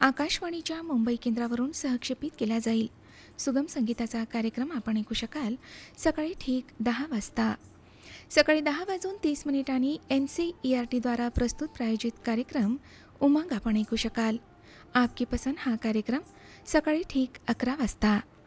आकाशवाणीच्या मुंबई केंद्रावरून सहक्षेपित केला जाईल. सुगम संगीताचा कार्यक्रम आपण ऐकू शकाल सकाळी ठीक 10 वाजता. सकाळी 10:30 NCERTद्वारा प्रस्तुत प्रायोजित कार्यक्रम उमंग आपण ऐकू शकाल. आपकी पसंद हा कार्यक्रम सकाळी ठीक 11 वाजता.